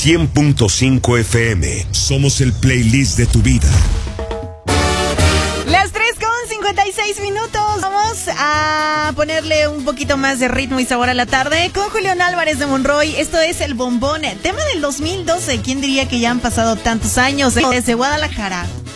100.5 FM. Somos el playlist de tu vida. Las 3:56. Vamos a ponerle un poquito más de ritmo y sabor a la tarde con Julián Álvarez de Monroy. Esto es El Bombón, tema del 2012. ¿Quién diría que ya han pasado tantos años? Desde Guadalajara.